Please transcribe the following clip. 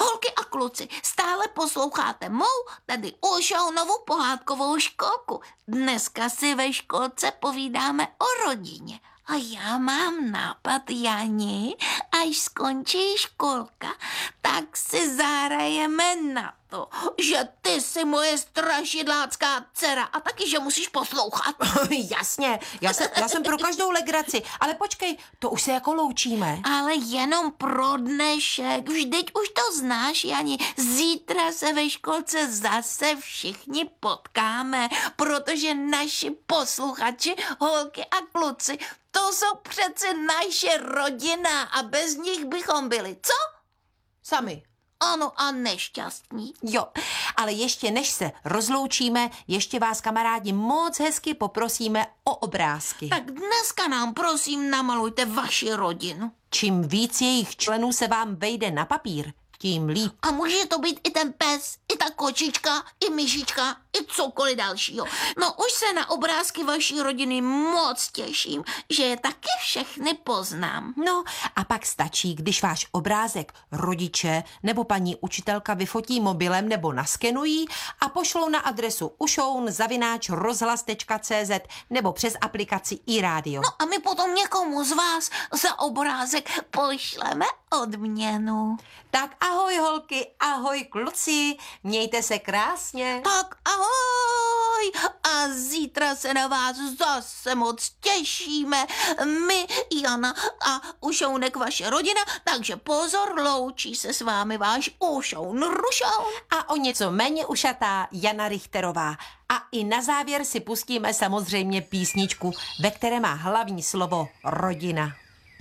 Holky a kluci, stále posloucháte mou, tedy Ušounovu pohádkovou školku. Dneska si ve školce povídáme o rodině. A já mám nápad, Jani, až skončí školka, tak si zahrajeme na to, že ty jsi moje strašidlácká dcera a taky, že musíš poslouchat. Jasně, já jsem pro každou legraci, ale počkej, to už se jako loučíme. Ale jenom pro dnešek, vždyť už to znáš, Jani, zítra se ve školce zase všichni potkáme, protože naši posluchači, holky a kluci, to jsou přece naše rodina a bez nich bychom byli, co? Sami. Ano, a nešťastní. Jo, ale ještě než se rozloučíme, ještě vás, kamarádi, moc hezky poprosíme o obrázky. Tak dneska nám prosím namalujte vaši rodinu. Čím víc jejich členů se vám vejde na papír, tím líp. A může to být i ten pes, i ta kočička, i myšička, i cokoliv dalšího. No už se na obrázky vaší rodiny moc těším, že je taky všechny poznám. No a pak stačí, když váš obrázek rodiče nebo paní učitelka vyfotí mobilem nebo naskenují a pošlou na adresu ušoun@rozhlas.cz nebo přes aplikaci iRádio. No a my potom někomu z vás za obrázek pošleme odměnu. Tak ahoj holky, ahoj kluci, mějte se krásně. Tak ahoj a zítra se na vás zase moc těšíme. My, Jana a Ušounek, vaše rodina, takže pozor, loučí se s vámi váš Ušoun Rušoun. A o něco méně ušatá Jana Richterová. A i na závěr si pustíme samozřejmě písničku, ve které má hlavní slovo rodina.